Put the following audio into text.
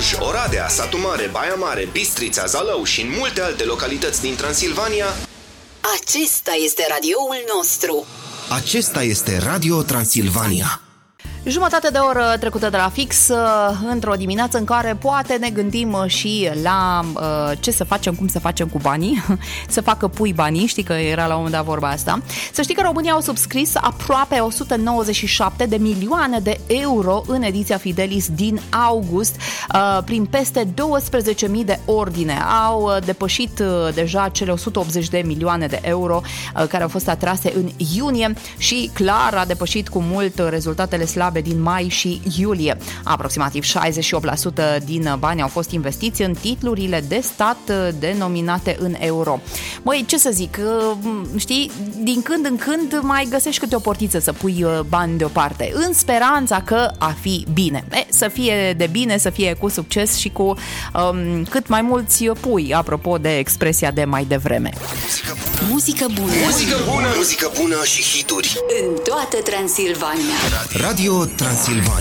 Cluj, Oradea, Satu Mare, Baia Mare, Bistrița, Zalău și în multe alte localități din Transilvania. Acesta este radioul nostru. Acesta este Radio Transilvania. Jumătate de oră trecută de la fix, într-o dimineață în care poate ne gândim și la ce să facem, cum să facem cu banii, să facă pui banii, știi că era la un moment dat vorba asta. Să știi că România au subscris aproape 197 de milioane de euro în ediția Fidelis din august, prin peste 12.000 de ordine. Au depășit deja cele 180 de milioane de euro care au fost atrase în iunie și clar a depășit cu mult rezultatele slabe din mai și iulie. Aproximativ 68% din bani au fost investiți în titlurile de stat denominate în euro. Măi, ce să zic, știi, din când în când mai găsești câte o portiță să pui bani deoparte, în speranța că a fi bine. Să fie de bine, să fie cu succes și cu cât mai mulți pui, apropo de expresia de mai devreme. Muzică bună. Muzică bună, muzică bună și hituri În toată Transilvania. Radio Transilvania.